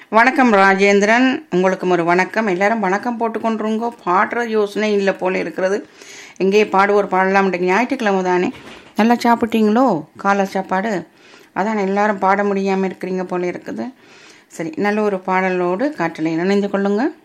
வணக்கம் ராஜேந்திரன், உங்களுக்கும் ஒரு வணக்கம். எல்லாரும் வணக்கம் போட்டுக்கொண்டுருங்கோ. பாடுற யோசனை இல்லை போல இருக்கிறது. எங்கே பாடுவோர் பாடலாம். ஞாயிற்றுக்கிழமை தானே, நல்லா சாப்பிட்டீங்களோ காலை சாப்பாடு? அதான் எல்லாரும் பாட முடியாமல் இருக்கிறீங்க போல இருக்குது. சரி, நல்ல ஒரு பாடலோடு காற்றலை நினைந்து கொள்ளுங்க.